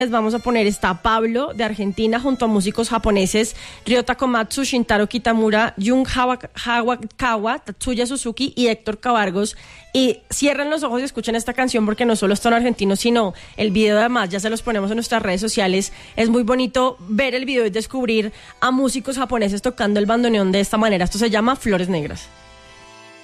Vamos a poner, está Pablo de Argentina junto a músicos japoneses Ryota Komatsu, Shintaro Kitamura, Jun Hawakawa, Tatsuya Suzuki y Héctor Cabargos. Y cierren los ojos y escuchen esta canción porque no solo están argentinos, sino el video además, ya se los ponemos en nuestras redes sociales. Es muy bonito ver el video y descubrir a músicos japoneses tocando el bandoneón de esta manera. Esto se llama Flores Negras.